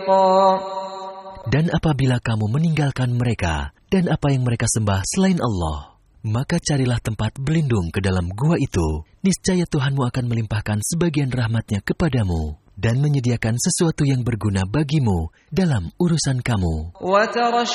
Dan apabila kamu meninggalkan mereka dan apa yang mereka sembah selain Allah, maka carilah tempat berlindung ke dalam gua itu. Niscaya Tuhanmu akan melimpahkan sebagian rahmat-Nya kepadamu dan menyediakan sesuatu yang berguna bagimu dalam urusan kamu.